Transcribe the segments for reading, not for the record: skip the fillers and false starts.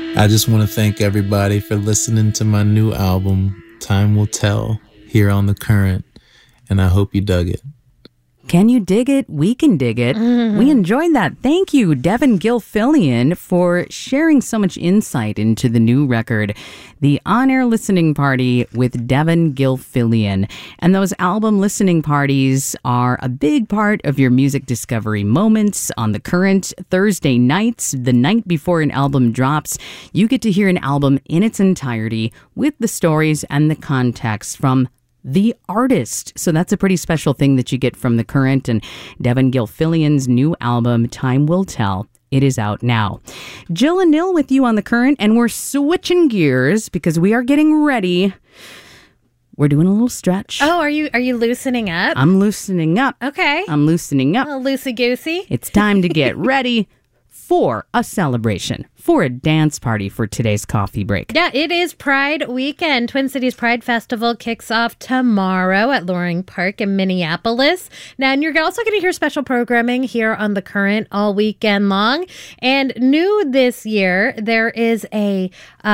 I just want to thank everybody for listening to my new album, Time Will Tell, here on The Current, and I hope you dug it. Can you dig it? We can dig it. We enjoyed that. Thank you, Devin Gilfillian, for sharing so much insight into the new record, The On-Air Listening Party with Devin Gilfillian. And those album listening parties are a big part of your music discovery moments on The Current. Thursday nights, the night before an album drops, you get to hear an album in its entirety with the stories and the context from the artist. So that's a pretty special thing that you get from The Current and Devin Gilfillian's new album, Time Will Tell. It is out now. Jill and Nil with you on The Current, and we're switching gears because we are getting ready. We're doing a little stretch. Oh, are you loosening up? I'm loosening up. Okay. I'm loosening up. A little loosey-goosey. It's time to get ready for a celebration, for a dance party for today's coffee break. Yeah, it is Pride Weekend. Twin Cities Pride Festival kicks off tomorrow at Loring Park in Minneapolis. Now, and you're also going to hear special programming here on The Current all weekend long. And new this year, there is a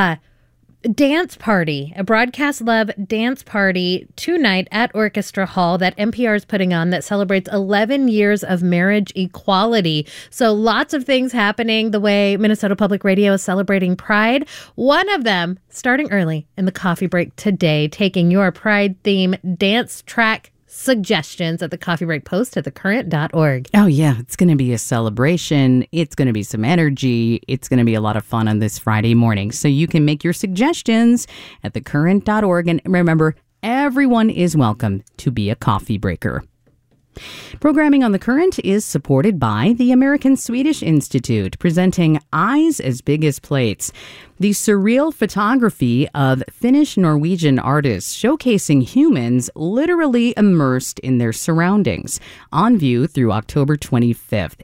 dance party, a Broadcast Love dance party tonight at Orchestra Hall that NPR is putting on that celebrates 11 years of marriage equality. So lots of things happening the way Minnesota Public Radio is celebrating Pride. One of them starting early in the coffee break today, taking your Pride theme dance track suggestions at the Coffee Break Post at thecurrent.org. Oh, yeah. It's going to be a celebration. It's going to be some energy. It's going to be a lot of fun on this Friday morning. So you can make your suggestions at thecurrent.org. And remember, everyone is welcome to be a coffee breaker. Programming on The Current is supported by the American Swedish Institute, presenting Eyes as Big as Plates, the surreal photography of Finnish-Norwegian artists showcasing humans literally immersed in their surroundings, on view through October 25th,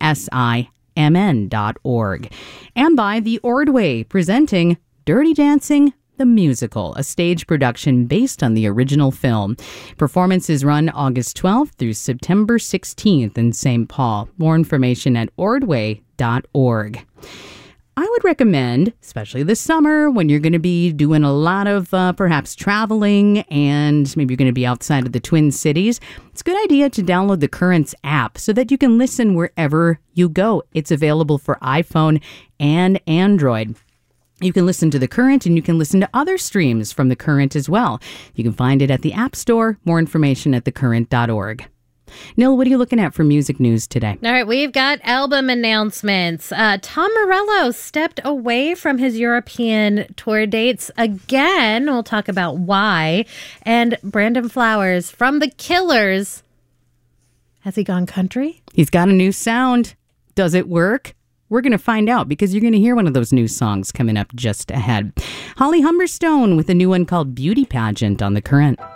ASIMN.org, and by The Ordway, presenting Dirty Dancing the Musical, a stage production based on the original film. Performances run August 12th through September 16th in St. Paul. More information at ordway.org. I would recommend, especially this summer when you're going to be doing a lot of perhaps traveling and maybe you're going to be outside of the Twin Cities, it's a good idea to download the Currents app so that you can listen wherever you go. It's available for iPhone and Android. You can listen to The Current and you can listen to other streams from The Current as well. You can find it at the App Store. More information at thecurrent.org. Nil, what are you looking at for music news today? All right, we've got album announcements. Tom Morello stepped away from his European tour dates again. We'll talk about why. And Brandon Flowers from The Killers. Has he gone country? He's got a new sound. Does it work? We're going to find out because you're going to hear one of those new songs coming up just ahead. Holly Humberstone with a new one called Beauty Pageant on The Current.